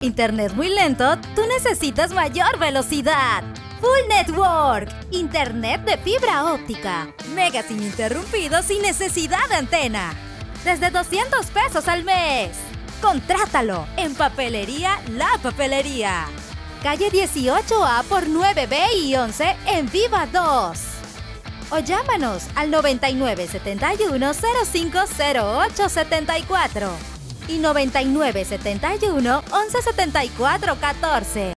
internet muy lento, tú necesitas mayor velocidad. Full Network, internet de fibra óptica, megas ininterrumpidos sin necesidad de antena. Desde 200 pesos al mes. Contrátalo en Papelería La Papelería. Calle 18A por 9B y 11 en Viva 2. O llámanos al 9971-050874 y 9971-1174-14.